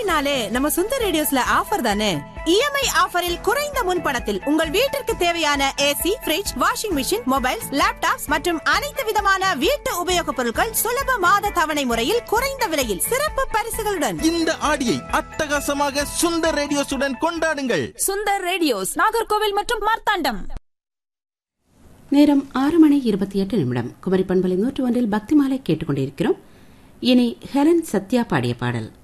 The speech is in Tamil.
தீபாவளினாலே நம்ம சுந்தர் ரேடியோஸ்ல ஆஃபர் தானே. இஎம்ஐ ஆஃபரில் குறைந்த முன்பணத்தில் உங்கள் வீட்டிற்கு தேவையான AC, fridge, washing machine, mobiles, laptops மற்றும் அனைத்து விதமான வீட்டு உபயோகப் பொருட்கள் சுலப மாத தவணை முறையில் குறைந்த விலையில் சிறப்பு பரிசுகளுடன். இந்த ஆடியை அட்டகாசமாக சுந்தர் ரேடியோஸுடன் கொண்டாடுங்கள். சுந்தர் ரேடியோஸ், நாகர்கோவில் மற்றும் மார்த்தாண்டம். நேரம் 6:28. குமரி பண்பலை 101 பக்தி மாலை கேட்டுக்கொண்டிருக்கிறோம். இனி ஹெலன் சத்யா பாடிய பாடல்.